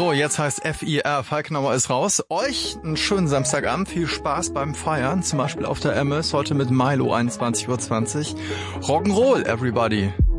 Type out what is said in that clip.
So, jetzt heißt FIR, Falkenauer ist raus. Euch einen schönen Samstagabend, viel Spaß beim Feiern, zum Beispiel auf der MS, heute mit Milo, 21:20 Uhr. Rock'n'Roll, everybody.